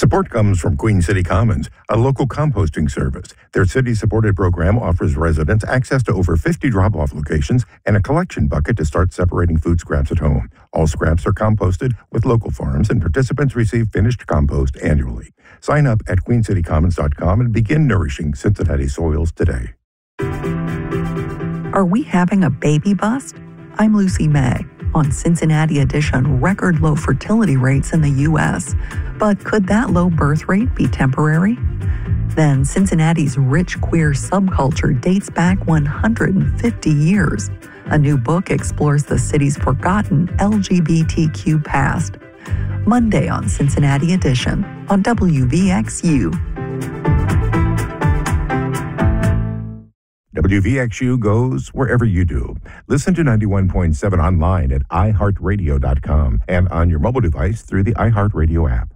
Support comes from Queen City Commons, a local composting service. Their city-supported program offers residents access to over 50 drop-off locations and a collection bucket to start separating food scraps at home. All scraps are composted with local farms, and participants receive finished compost annually. Sign up at queencitycommons.com and begin nourishing Cincinnati soils today. Are we having a baby bust? I'm Lucy May. On Cincinnati Edition, record low fertility rates in the U.S. But could that low birth rate be temporary? Then Cincinnati's rich queer subculture dates back 150 years. A new book explores the city's forgotten LGBTQ past. Monday on Cincinnati Edition on WVXU. WVXU goes wherever you do. Listen to 91.7 online at iHeartRadio.com and on your mobile device through the iHeartRadio app.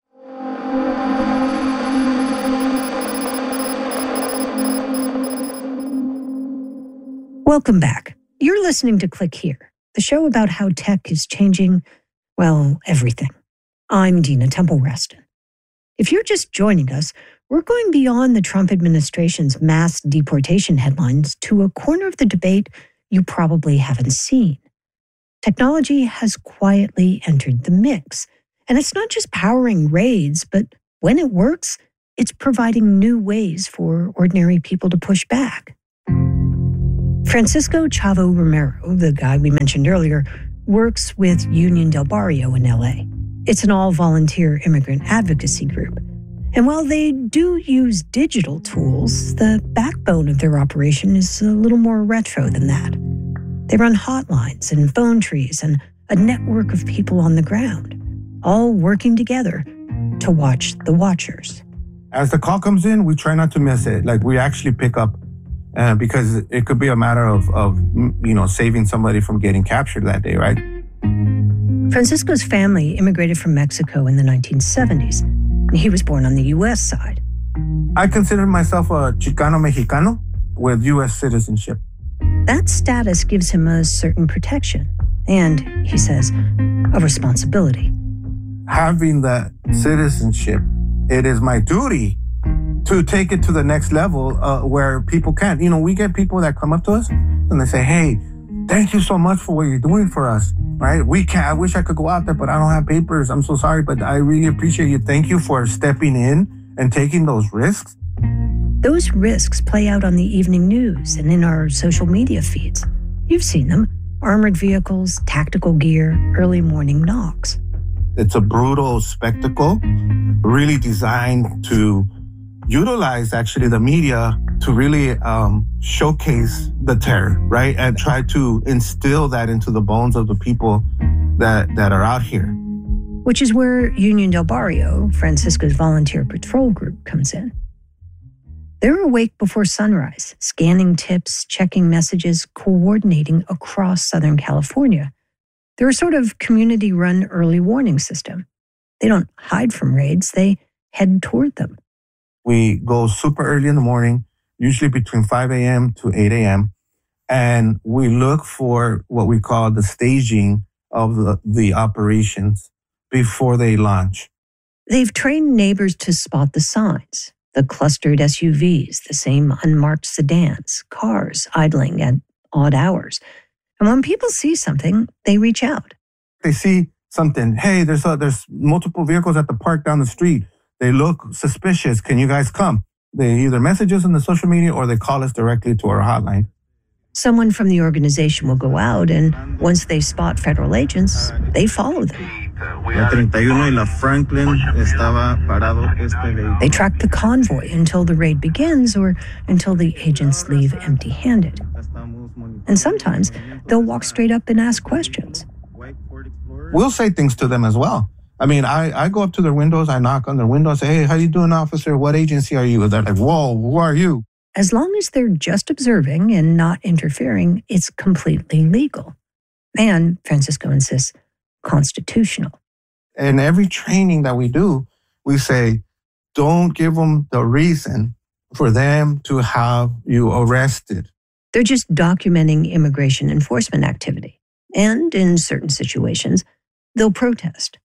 Welcome back. You're listening to Click Here, the show about how tech is changing, well, everything. I'm Dina Temple-Reston. If you're just joining us, we're going beyond the Trump administration's mass deportation headlines to a corner of the debate you probably haven't seen. Technology has quietly entered the mix, and it's not just powering raids, but when it works, it's providing new ways for ordinary people to push back. Francisco Chavo Romero, the guy we mentioned earlier, works with Union del Barrio in LA. It's an all-volunteer immigrant advocacy group. And while they do use digital tools, the backbone of their operation is a little more retro than that. They run hotlines and phone trees and a network of people on the ground, all working together to watch the watchers. As the call comes in, we try not to miss it. Like, we actually pick up because it could be a matter of saving somebody from getting captured that day, right? Francisco's family immigrated from Mexico in the 1970s. He was born on the U.S. side. I consider myself a Chicano Mexicano with U.S. citizenship. That status gives him a certain protection and, he says, a responsibility. Having that citizenship, it is my duty to take it to the next level where people can't. We get people that come up to us and they say, hey, thank you so much for what you're doing for us. Right? I wish I could go out there, but I don't have papers. I'm so sorry, but I really appreciate you. Thank you for stepping in and taking those risks. Those risks play out on the evening news and in our social media feeds. You've seen them. Armored vehicles, tactical gear, early morning knocks. It's a brutal spectacle, really designed to utilize actually the media to really showcase the terror, right? And try to instill that into the bones of the people that are out here. Which is where Union del Barrio, Francisco's volunteer patrol group, comes in. They're awake before sunrise, scanning tips, checking messages, coordinating across Southern California. They're a sort of community-run early warning system. They don't hide from raids, they head toward them. We go super early in the morning, usually between 5 a.m. to 8 a.m., and we look for what we call the staging of the operations before they launch. They've trained neighbors to spot the signs, the clustered SUVs, the same unmarked sedans, cars idling at odd hours. And when people see something, they reach out. They see something. Hey, there's multiple vehicles at the park down the street. They look suspicious. Can you guys come? They either message us on the social media or they call us directly to our hotline. Someone from the organization will go out, and once they spot federal agents, they follow them. La 31 y la Franklin estaba parado este vehículo. They track the convoy until the raid begins or until the agents leave empty-handed. And sometimes they'll walk straight up and ask questions. We'll say things to them as well. I mean, I go up to their windows, I knock on their windows, say, hey, how you doing, officer? What agency are you? They're like, whoa, who are you? As long as they're just observing and not interfering, it's completely legal. And, Francisco insists, constitutional. In every training that we do, we say, don't give them the reason for them to have you arrested. They're just documenting immigration enforcement activity. And in certain situations, they'll protest.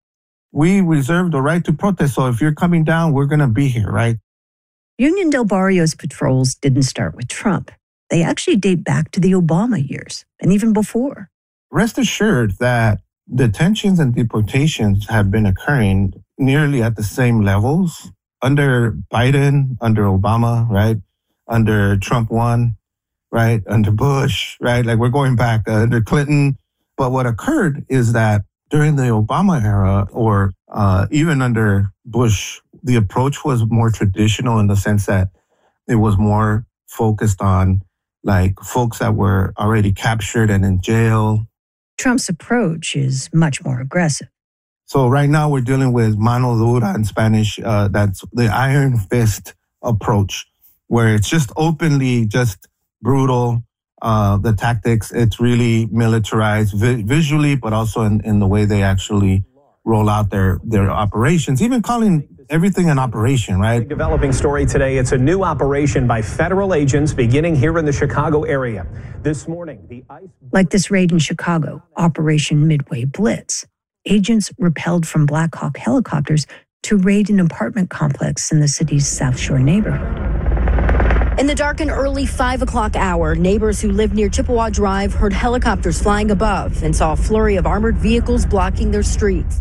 we reserve the right to protest. So if you're coming down, we're going to be here, right? Union del Barrio's patrols didn't start with Trump. They actually date back to the Obama years and even before. Rest assured that detentions and deportations have been occurring nearly at the same levels under Biden, under Obama, right? Under Trump 1, right? Under Bush, right? Like we're going back under Clinton. But what occurred is that during the Obama era or even under Bush, the approach was more traditional in the sense that it was more focused on like folks that were already captured and in jail. Trump's approach is much more aggressive. So right now we're dealing with mano dura in Spanish. That's the iron fist approach, where it's just openly just brutal. The tactics, it's really militarized visually, but also in the way they actually roll out their operations, even calling everything an operation, right? Developing story today. It's a new operation by federal agents beginning here in the Chicago area. This morning, the ICE... Like this raid in Chicago, Operation Midway Blitz. Agents rappelled from Black Hawk helicopters to raid an apartment complex in the city's South Shore neighborhood. In the dark and early 5 o'clock hour, neighbors who live near Chippewa Drive heard helicopters flying above and saw a flurry of armored vehicles blocking their streets.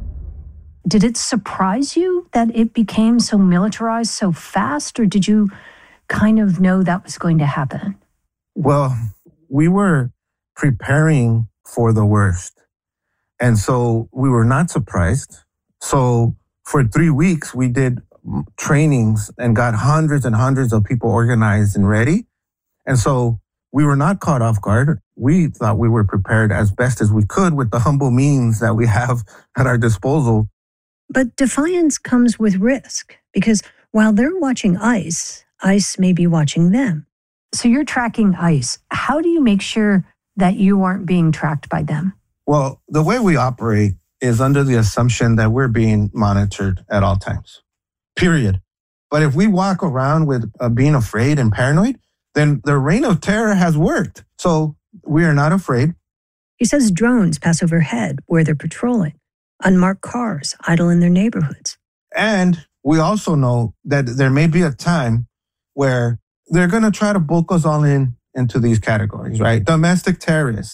Did it surprise you that it became so militarized so fast, or did you kind of know that was going to happen? Well, we were preparing for the worst. And so we were not surprised. So for 3 weeks, we did trainings and got hundreds and hundreds of people organized and ready. And so we were not caught off guard. We thought we were prepared as best as we could with the humble means that we have at our disposal. But defiance comes with risk, because while they're watching ICE, ICE may be watching them. So you're tracking ICE. How do you make sure that you aren't being tracked by them? Well, the way we operate is under the assumption that we're being monitored at all times, period. But if we walk around with being afraid and paranoid, then the reign of terror has worked. So we are not afraid. He says drones pass overhead where they're patrolling. Unmarked cars idle in their neighborhoods. And we also know that there may be a time where they're going to try to bulk us all into these categories, right? Domestic terrorists,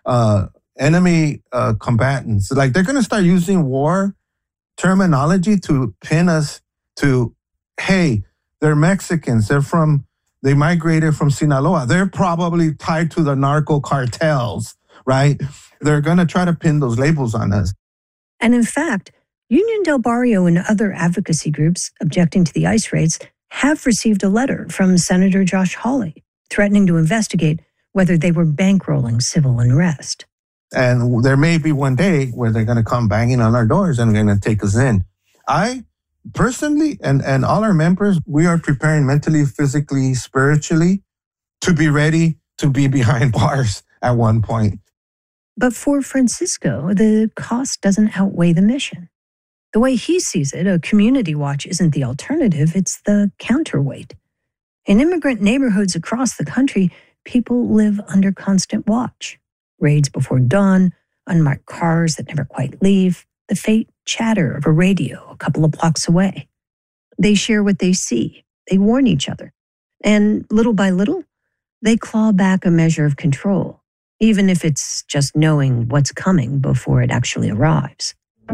enemy combatants. Like they're going to start using war terminology to pin us to, hey, they're Mexicans. They migrated from Sinaloa. They're probably tied to the narco cartels, right? They're going to try to pin those labels on us. And in fact, Union del Barrio and other advocacy groups objecting to the ICE raids have received a letter from Senator Josh Hawley threatening to investigate whether they were bankrolling civil unrest. And there may be one day where they're going to come banging on our doors and going to take us in. I personally, and all our members, we are preparing mentally, physically, spiritually to be ready to be behind bars at one point. But for Francisco, the cost doesn't outweigh the mission. The way he sees it, a community watch isn't the alternative, it's the counterweight. In immigrant neighborhoods across the country, people live under constant watch. Raids before dawn, unmarked cars that never quite leave, the faint chatter of a radio a couple of blocks away. They share what they see, they warn each other, and little by little, they claw back a measure of control. Even if it's just knowing what's coming before it actually arrives.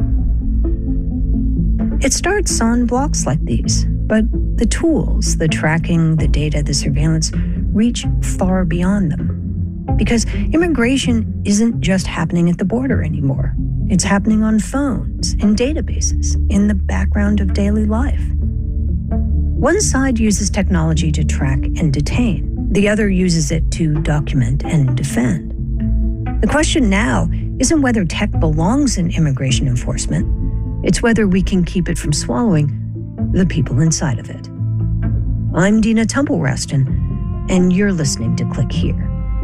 It starts on blocks like these, but the tools, the tracking, the data, the surveillance reach far beyond them. Because immigration isn't just happening at the border anymore. It's happening on phones, in databases, in the background of daily life. One side uses technology to track and detain. The other uses it to document and defend. The question now isn't whether tech belongs in immigration enforcement. It's whether we can keep it from swallowing the people inside of it. I'm Dina Temple-Reston, and you're listening to Click Here.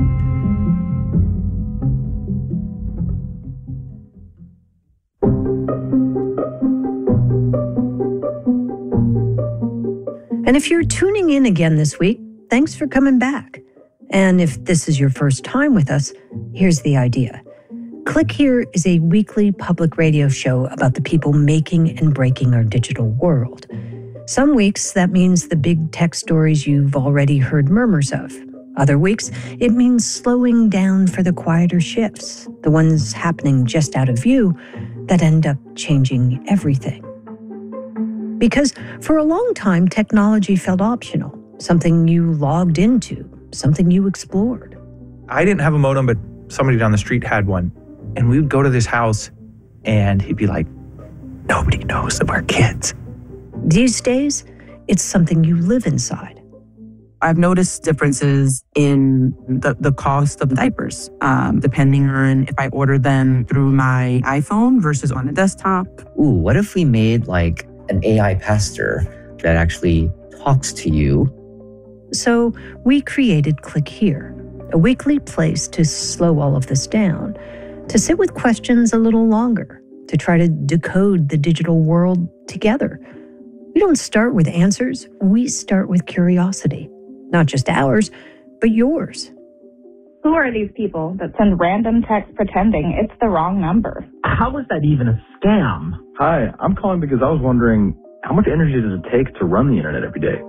And if you're tuning in again this week, thanks for coming back. And if this is your first time with us, here's the idea. Click Here is a weekly public radio show about the people making and breaking our digital world. Some weeks, that means the big tech stories you've already heard murmurs of. Other weeks, it means slowing down for the quieter shifts, the ones happening just out of view that end up changing everything. Because for a long time, technology felt optional, something you logged into, something you explored. I didn't have a modem, but somebody down the street had one. And we would go to this house, and he'd be like, nobody knows that we're kids. These days, it's something you live inside. I've noticed differences in the cost of diapers, depending on if I order them through my iPhone versus on a desktop. Ooh, what if we made like an AI pastor that actually talks to you? So we created Click Here, a weekly place to slow all of this down, to sit with questions a little longer, to try to decode the digital world together. We don't start with answers, we start with curiosity. Not just ours, but yours. Who are these people that send random text pretending it's the wrong number? How is that even a scam? Hi, I'm calling because I was wondering, how much energy does it take to run the internet every day?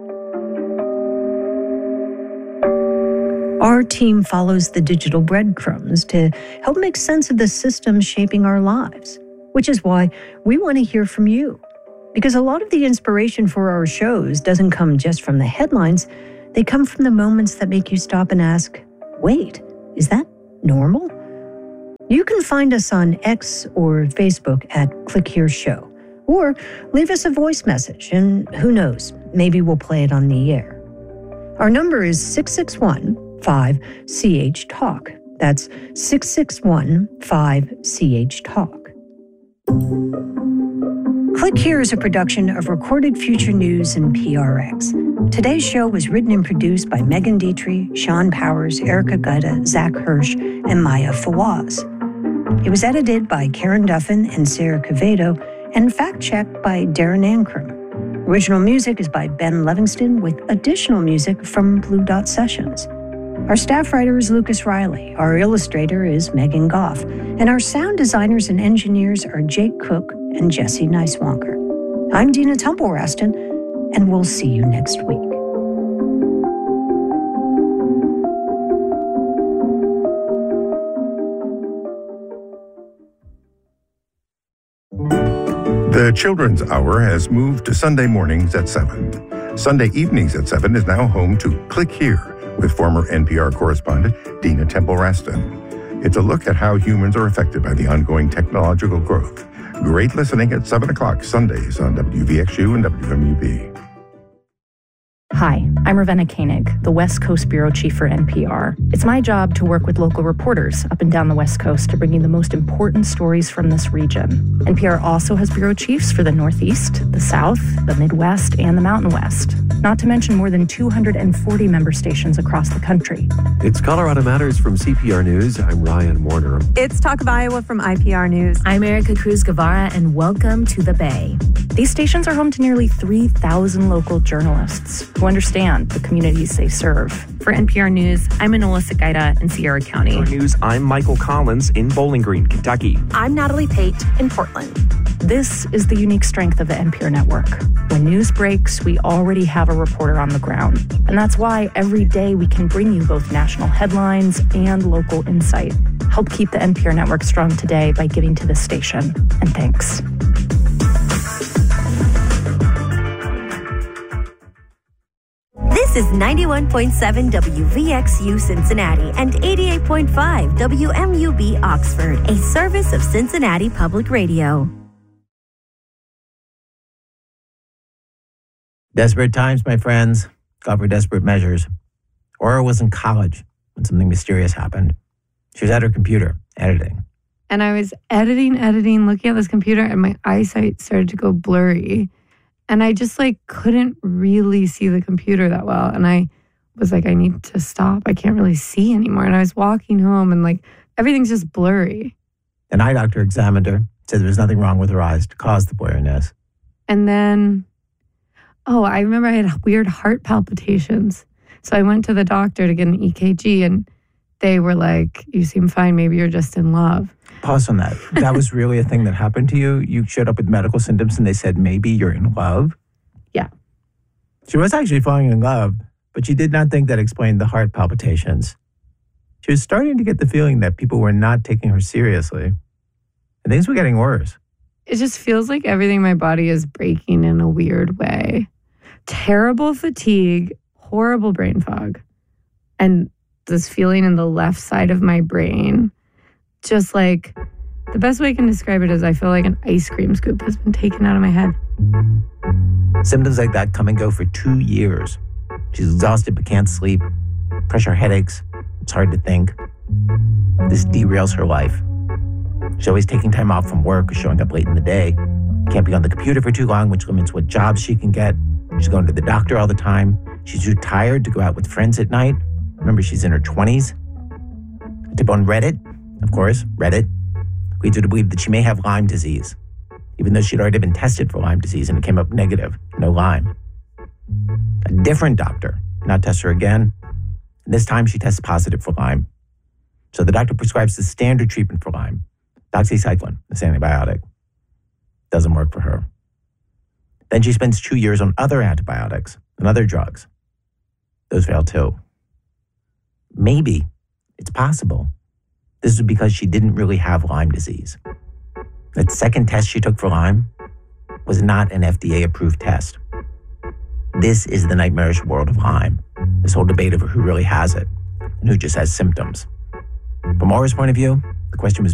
Our team follows the digital breadcrumbs to help make sense of the systems shaping our lives, which is why we want to hear from you. Because a lot of the inspiration for our shows doesn't come just from the headlines, they come from the moments that make you stop and ask, wait, is that normal? You can find us on X or Facebook at Click Here Show, or leave us a voice message, and who knows, maybe we'll play it on the air. Our number is 661-5CH-TALK. That's 661-5CH-TALK. Click Here is a production of Recorded Future News and PRX. Today's show was written and produced by Megan Dietrich, Sean Powers, Erica Gutta, Zach Hirsch, and Maya Fawaz. It was edited by Karen Duffin and Sarah Quevedo, and fact-checked by Darren Ankrum. Original music is by Ben Livingston, with additional music from Blue Dot Sessions. Our staff writer is Lucas Riley, our illustrator is Megan Goff, and our sound designers and engineers are Jake Cook and Jesse Neiswanker. I'm Dina Temple-Raston, and we'll see you next week. The Children's Hour has moved to Sunday mornings at 7. Sunday evenings at 7 is now home to Click Here with former NPR correspondent Dina Temple-Raston. It's a look at how humans are affected by the ongoing technological growth. Great listening at 7 o'clock Sundays on WVXU and WMUB. Hi, I'm Ravenna Koenig, the West Coast Bureau Chief for NPR. It's my job to work with local reporters up and down the West Coast to bring you the most important stories from this region. NPR also has bureau chiefs for the Northeast, the South, the Midwest, and the Mountain West, not to mention more than 240 member stations across the country. It's Colorado Matters from CPR News. I'm Ryan Warner. It's Talk of Iowa from IPR News. I'm Erica Cruz Guevara, and welcome to the Bay. These stations are home to nearly 3,000 local journalists who understand the communities they serve. For NPR News, I'm Enola Segaida in Sierra County. For News, I'm Michael Collins in Bowling Green, Kentucky. I'm Natalie Pate in Portland. This is the unique strength of the NPR network. When news breaks, we already have a reporter on the ground. And that's why every day we can bring you both national headlines and local insight. Help keep the NPR network strong today by giving to this station. And thanks. This is 91.7 WVXU Cincinnati and 88.5 WMUB Oxford, a service of Cincinnati Public Radio. Desperate times, my friends, call for desperate measures. Aura was in college when something mysterious happened. She was at her computer, editing. And I was editing, looking at this computer, and my eyesight started to go blurry. And I just couldn't really see the computer that well. And I was like, I need to stop. I can't really see anymore. And I was walking home and everything's just blurry. An eye doctor examined her, said there was nothing wrong with her eyes to cause the blurriness. And then, I remember I had weird heart palpitations. So I went to the doctor to get an EKG and they were like, you seem fine. Maybe you're just in love. Pause on that. That was really a thing that happened to you? You showed up with medical symptoms and they said, maybe you're in love? Yeah. She was actually falling in love, but she did not think that explained the heart palpitations. She was starting to get the feeling that people were not taking her seriously. And things were getting worse. It just feels like everything in my body is breaking in a weird way. Terrible fatigue, horrible brain fog, and this feeling in the left side of my brain. Just like, the best way I can describe it is I feel like an ice cream scoop has been taken out of my head. Symptoms like that come and go for 2 years. She's exhausted but can't sleep. Pressure headaches. It's hard to think. This derails her life. She's always taking time off from work or showing up late in the day. Can't be on the computer for too long, which limits what jobs she can get. She's going to the doctor all the time. She's too tired to go out with friends at night. Remember, she's in her 20s. A tip on Reddit, of course, Reddit, leads her to believe that she may have Lyme disease, even though she'd already been tested for Lyme disease and it came up negative, no Lyme. A different doctor now tests her again. And this time she tests positive for Lyme. So the doctor prescribes the standard treatment for Lyme, doxycycline, this antibiotic. Doesn't work for her. Then she spends 2 years on other antibiotics and other drugs. Those fail too. Maybe, it's possible, this is because she didn't really have Lyme disease. That second test she took for Lyme was not an FDA-approved test. This is the nightmarish world of Lyme, this whole debate over who really has it and who just has symptoms. From Aura's point of view, the question was